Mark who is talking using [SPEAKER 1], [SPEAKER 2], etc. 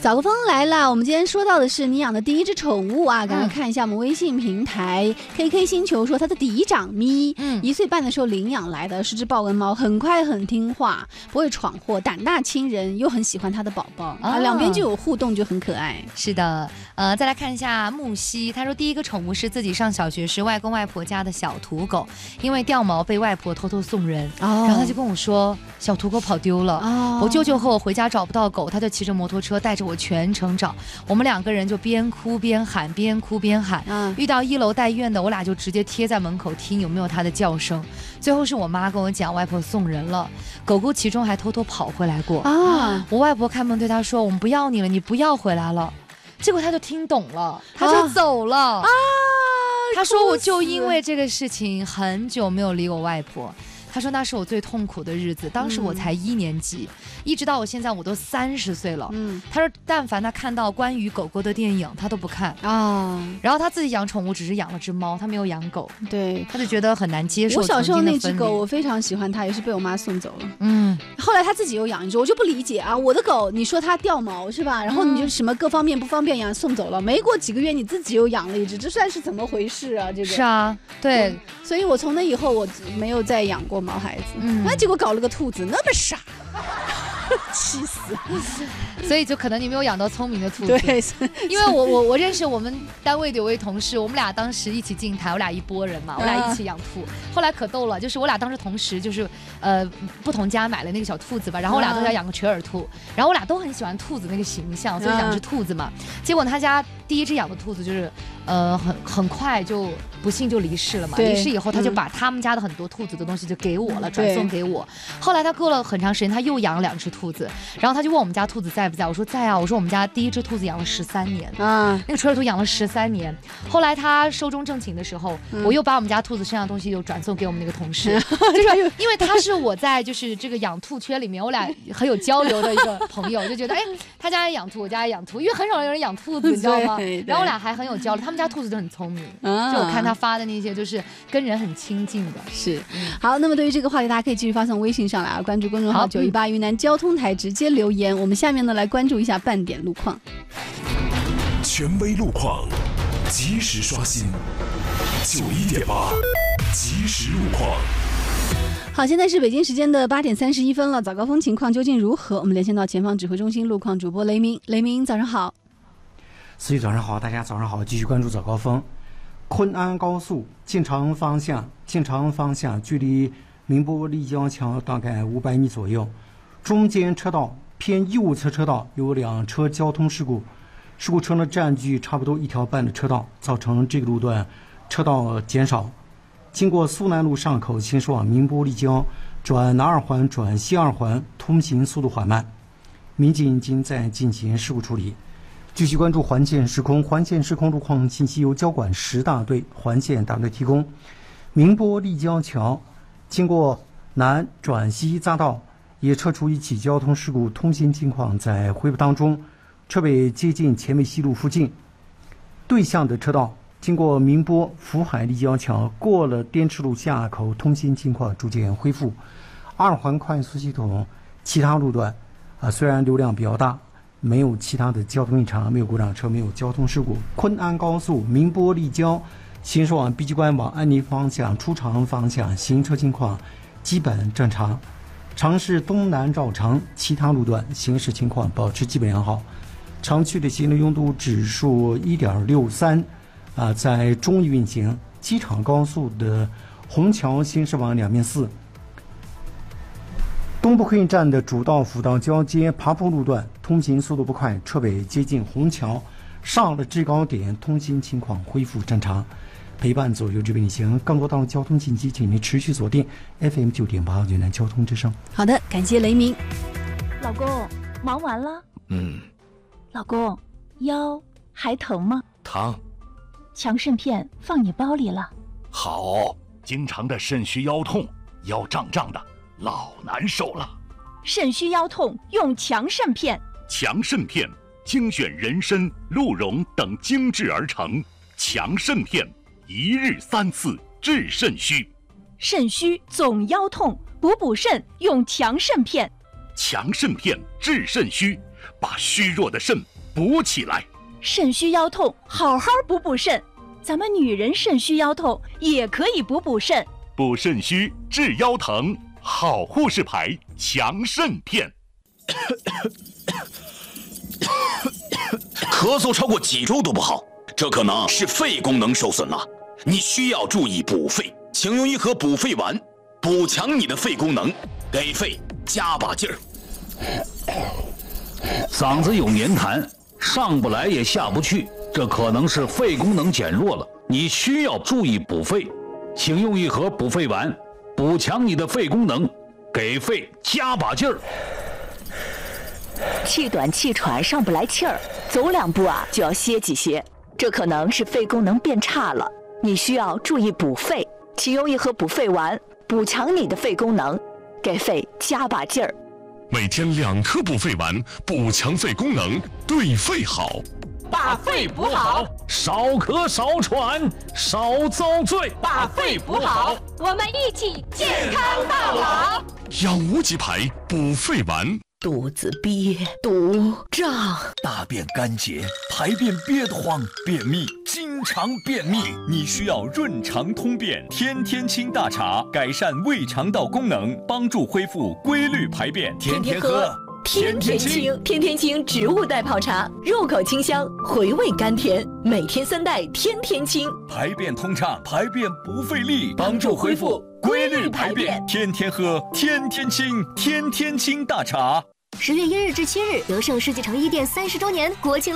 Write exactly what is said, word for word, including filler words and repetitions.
[SPEAKER 1] 早个风来了，我们今天说到的是你养的第一只宠物啊，赶快看一下我们微信平台、嗯、K K 星球说他的嫡长咪，嗯，一岁半的时候领养来的，是只豹纹猫，很快很听话，不会闯祸，胆大亲人，又很喜欢他的宝宝、哦、啊，两边就有互动，就很可爱。
[SPEAKER 2] 是的，呃，再来看一下木西，他说第一个宠物是自己上小学时外公外婆家的小土狗，因为掉毛被外婆偷偷送人，哦、然后他就跟我说小土狗跑丢了，哦、我舅舅和我回家找不到狗，他就骑着摩托车带着我全程找，我们两个人就边哭边喊，边哭边喊、嗯、遇到一楼带院的，我俩就直接贴在门口听有没有他的叫声，最后是我妈跟我讲外婆送人了，狗狗其中还偷偷跑回来过啊！我外婆开门对他说我们不要你了，你不要回来了，结果他就听懂了，他就走了啊！他说我就因为这个事情很久没有理我外婆，他说那是我最痛苦的日子，当时我才一年级、嗯、一直到我现在我都三十岁了、嗯、他说但凡他看到关于狗狗的电影他都不看啊。然后他自己养宠物只是养了只猫，他没有养狗，
[SPEAKER 1] 对，
[SPEAKER 2] 他就觉得很难接受。
[SPEAKER 1] 我小时候那只狗我非常喜欢它，也是被我妈送走了，嗯，后来他自己又养一只，我就不理解啊，我的狗你说它掉毛是吧，然后你就什么各方面不方便养送走了、嗯、没过几个月你自己又养了一只，这算是怎么回事啊？这个
[SPEAKER 2] 是啊，对，
[SPEAKER 1] 所以我从那以后我没有再养过毛孩子，嗯，那结果搞了个兔子，那么傻，气死！
[SPEAKER 2] 所以就可能你没有养到聪明的兔子。
[SPEAKER 1] 对，
[SPEAKER 2] 因为我我我认识我们单位的有位同事，我们俩当时一起进台，我俩一拨人嘛，我俩一起养兔。啊、后来可逗了，就是我俩当时同时就是呃不同家买了那个小兔子吧，然后我俩都要养个垂耳兔，然后我俩都很喜欢兔子那个形象，所以养只兔子嘛。啊、结果他家第一只养的兔子就是呃很很快就不幸就离世了嘛，离世以后他就把他们家的很多兔子的东西就给我了，嗯、转送给我。后来他过了很长时间，他又养了两只兔子，然后他就问我们家兔子在不在，我说在啊，我说我们家第一只兔子养了十三年啊，那个垂耳兔养了十三年。后来他寿终正寝的时候、嗯、我又把我们家兔子身上的东西又转送给我们那个同事、嗯、就是因为他是我在就是这个养兔圈里面我俩很有交流的一个朋友，就觉得哎他家也养兔我家也养兔，因为很少有人养兔子你知道吗，然后我俩还很有交流，他们家兔子都很聪明、啊、就我看他发的那些就是跟人很亲近的。
[SPEAKER 1] 是、嗯、好，那么对于这个话题大家可以继续发送微信上来啊，关注公众号九一八云南交通台直接留言。我们下面呢来关注一下半点路况，
[SPEAKER 3] 权威路况及时刷新，九一点八及时路况。
[SPEAKER 1] 好，现在是北京时间的八点三十一分了，早高峰情况究竟如何？我们连线到前方指挥中心路况主播雷鸣，雷鸣早上好。
[SPEAKER 4] 司机早上好，大家早上好，继续关注早高峰。昆安高速进城方向，进城方向距离宁波立交桥大概五百米左右，中间车道偏右侧车道有两车交通事故，事故车呢占据差不多一条半的车道，造成这个路段车道减少。经过苏南路上口行驶往宁波立交，转南二环转西二环通行速度缓慢，民警今在进行事故处理。继续关注环线时空，环线时空路况信息由交管十大队环线大队提供。宁波立交桥经过南转西匝道，也测出一起交通事故，通行情况在恢复当中，车尾接近前卫西路附近。对向的车道经过宁波福海立交桥，过了滇池路下口，通行情况逐渐恢复。二环快速系统其他路段啊，虽然流量比较大，没有其他的交通异常，没有故障车，没有交通事故。昆安高速宁波立交行驶往碧鸡关往安宁方向出城方向行车情况基本正常。城市东南绕城其他路段行驶情况保持基本良好。城区的行人拥堵指数 一点六三 啊，在中运行。机场高速的虹桥行驶往两面寺，东部客运站的主道辅道交接爬坡路段通行速度不快，车尾接近虹桥，上了制高点通行情况恢复正常。陪伴左右这边行，更多道路交通信息，请您持续锁定 F M 九点八云南交通之声。
[SPEAKER 1] 好的，感谢雷鸣。
[SPEAKER 5] 老公，忙完了？
[SPEAKER 3] 嗯。
[SPEAKER 5] 老公，腰还疼吗？
[SPEAKER 3] 疼。
[SPEAKER 5] 强肾片放你包里了。
[SPEAKER 3] 好，经常的肾虚腰痛，腰胀胀的，老难受了。
[SPEAKER 5] 肾虚腰痛用强肾片。
[SPEAKER 3] 强肾片精选人参、鹿茸等精制而成，强肾片一日三次治肾虚。
[SPEAKER 5] 肾虚总腰痛，补补肾用强肾片。
[SPEAKER 3] 强肾片治肾虚，把虚弱的肾补起来。
[SPEAKER 5] 肾虚腰痛，好好补补肾。咱们女人肾虚腰痛也可以补补肾，
[SPEAKER 3] 补肾虚治腰疼，好护士牌强肾片。
[SPEAKER 6] 咳嗽超过几周都不好，这可能是肺功能受损了，你需要注意补肺，请用一盒补肺丸，补强你的肺功能，给肺加把劲儿。
[SPEAKER 7] 嗓子有黏痰，上不来也下不去，这可能是肺功能减弱了，你需要注意补肺，请用一盒补肺丸，补强你的肺功能，给肺加把劲儿。
[SPEAKER 5] 气短气喘上不来气儿，走两步啊就要歇几歇，这可能是肺功能变差了，你需要注意补肺，请用一盒补肺丸，补强你的肺功能，给肺加把劲儿。
[SPEAKER 8] 每天两颗补肺丸，补强肺功能，对肺好。
[SPEAKER 9] 把肺补好，
[SPEAKER 7] 少咳少喘少遭罪。
[SPEAKER 9] 把肺补好，我们一起健康到老。
[SPEAKER 8] 养无极牌补肺丸。
[SPEAKER 10] 肚子憋、堵、胀，
[SPEAKER 11] 大便干结，排便憋得慌，便秘，经常便秘，你需要润肠通便天天清大茶，改善胃肠道功能，帮助恢复规律排便。天天喝，
[SPEAKER 10] 天天清，天天清植物代泡茶，入口清香，回味甘甜，每天三袋，天天清，
[SPEAKER 11] 排便通畅，排便不费力，帮助恢复规律排便。天天喝，天天清，天天清大茶。
[SPEAKER 12] 十月一日至七日，德胜世纪城一店三十周年国庆。